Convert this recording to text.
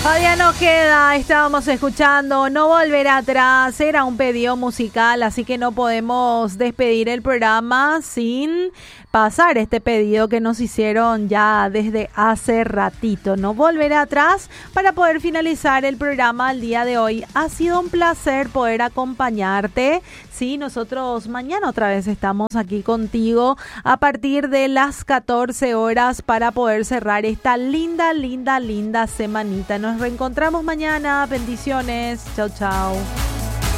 Todavía no queda, estábamos escuchando No Volverá Atrás, era un pedido musical, así que no podemos despedir el programa sin pasar este pedido que nos hicieron ya desde hace ratito. No Volverá Atrás para poder finalizar el programa el día de hoy. Ha sido un placer poder acompañarte. Sí, nosotros mañana otra vez estamos aquí contigo a partir de las 14 horas para poder cerrar esta linda semanita. Nos reencontramos mañana. Bendiciones. Chau, chau.